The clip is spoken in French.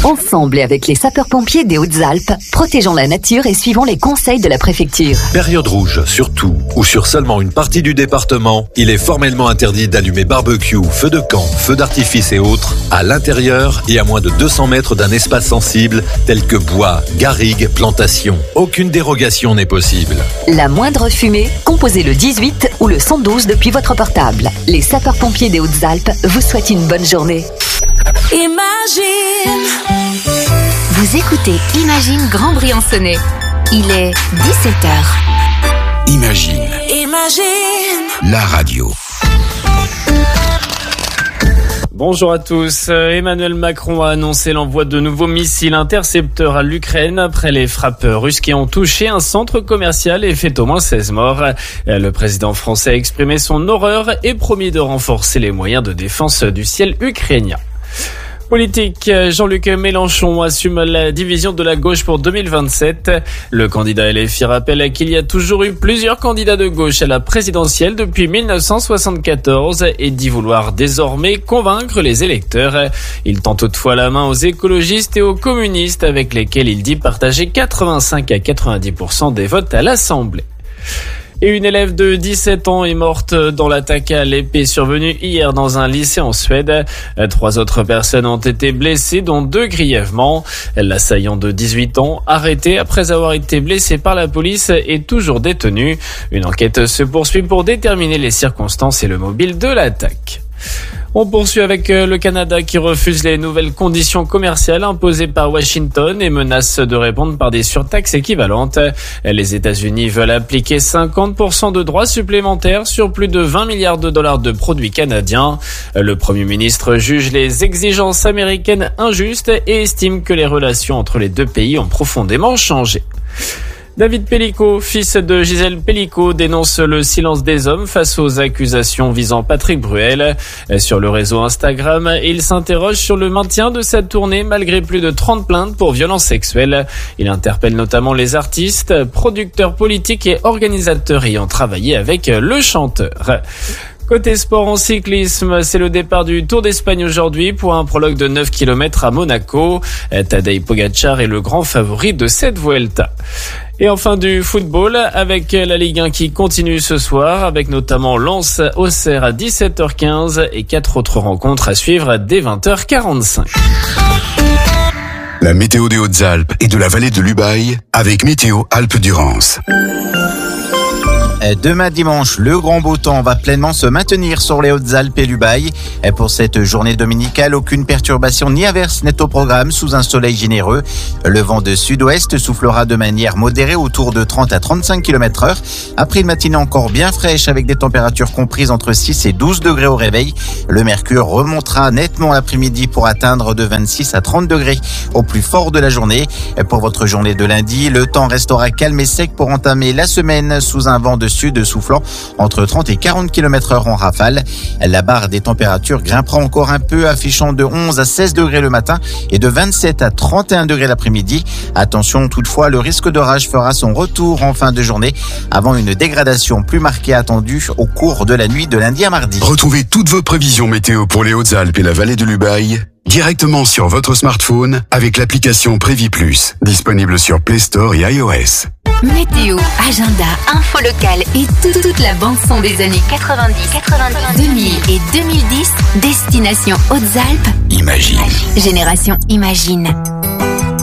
Ensemble et avec les sapeurs-pompiers des Hautes-Alpes, protégeons la nature et suivons les conseils de la préfecture. Période rouge, sur tout ou sur seulement une partie du département, il est formellement interdit d'allumer barbecue, feux de camp, feux d'artifice et autres à l'intérieur et à moins de 200 mètres d'un espace sensible tel que bois, garrigues, plantations. Aucune dérogation n'est possible. La moindre fumée, composez le 18 ou le 112 depuis votre portable. Les sapeurs-pompiers des Hautes-Alpes vous souhaitent une bonne journée. Imagine. Vous écoutez Imagine Grand Briançonnais. Il est 17h. Imagine. La radio. Bonjour à tous. Emmanuel Macron a annoncé l'envoi de nouveaux missiles intercepteurs à l'Ukraine après les frappes russes qui ont touché un centre commercial et fait au moins 16 morts. Le président français a exprimé son horreur et promis de renforcer les moyens de défense du ciel ukrainien. Politique, Jean-Luc Mélenchon assume la division de la gauche pour 2027. Le candidat LFI rappelle qu'il y a toujours eu plusieurs candidats de gauche à la présidentielle depuis 1974 et dit vouloir désormais convaincre les électeurs. Il tend toutefois la main aux écologistes et aux communistes avec lesquels il dit partager 85 à 90% des votes à l'Assemblée. Et une élève de 17 ans est morte dans l'attaque à l'épée survenue hier dans un lycée en Suède. 3 autres personnes ont été blessées, dont 2 grièvement. L'assaillant de 18 ans, arrêté après avoir été blessé par la police, est toujours détenu. Une enquête se poursuit pour déterminer les circonstances et le mobile de l'attaque. On poursuit avec le Canada qui refuse les nouvelles conditions commerciales imposées par Washington et menace de répondre par des surtaxes équivalentes. Les États-Unis veulent appliquer 50% de droits supplémentaires sur plus de 20 milliards de dollars de produits canadiens. Le Premier ministre juge les exigences américaines injustes et estime que les relations entre les deux pays ont profondément changé. David Pellico, fils de Gisèle Pellico, dénonce le silence des hommes face aux accusations visant Patrick Bruel. Sur le réseau Instagram, il s'interroge sur le maintien de sa tournée malgré plus de 30 plaintes pour violences sexuelles. Il interpelle notamment les artistes, producteurs politiques et organisateurs ayant travaillé avec le chanteur. Côté sport en cyclisme, c'est le départ du Tour d'Espagne aujourd'hui pour un prologue de 9 km à Monaco. Tadej Pogačar est le grand favori de cette Vuelta. Et enfin du football avec la Ligue 1 qui continue ce soir avec notamment Lens-Auxerre à 17h15 et 4 autres rencontres à suivre dès 20h45. La météo des Hautes-Alpes et de la vallée de l'Ubaye avec Météo Alpes-Durance. Demain dimanche, le grand beau temps va pleinement se maintenir sur les Hautes-Alpes et l'Ubaye. Pour cette journée dominicale, aucune perturbation ni averse n'est au programme sous un soleil généreux. Le vent de sud-ouest soufflera de manière modérée autour de 30 à 35 km/h. Après une matinée encore bien fraîche avec des températures comprises entre 6 et 12 degrés au réveil. Le mercure remontera nettement l'après-midi pour atteindre de 26 à 30 degrés au plus fort de la journée. Pour votre journée de lundi, le temps restera calme et sec pour entamer la semaine sous un vent de sud soufflant entre 30 et 40 km/h en rafale. La barre des températures grimpera encore un peu, affichant de 11 à 16 degrés le matin et de 27 à 31 degrés l'après-midi. Attention toutefois, le risque d'orage fera son retour en fin de journée avant une dégradation plus marquée attendue au cours de la nuit de lundi à mardi. Retrouvez toutes vos prévisions météo pour les Hautes-Alpes et la vallée de l'Ubaye directement sur votre smartphone avec l'application Prévis Plus, disponible sur Play Store et iOS. Météo, agenda, info locale et toute la bande-son des années 90, 2000 et 2010, destination Hautes-Alpes. Imagine. Génération Imagine.